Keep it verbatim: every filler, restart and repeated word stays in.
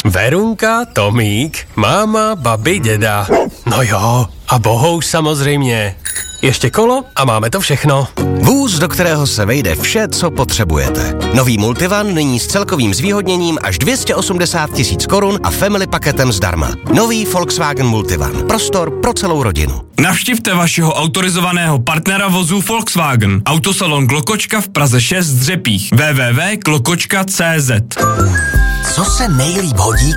Verunka, Tomík, máma, babi, děda. No jo, a bohouš samozřejmě. Ještě kolo a máme to všechno. Vůz, do kterého se vejde vše, co potřebujete. Nový Multivan nyní s celkovým zvýhodněním až dvě stě osmdesát tisíc korun a family paketem zdarma. Nový Volkswagen Multivan. Prostor pro celou rodinu. Navštivte vašeho autorizovaného partnera vozů Volkswagen. Autosalon Klokočka v Praze šest Dřepích. w w w tečka klokočka tečka cé zet. Co se nejlíp hodí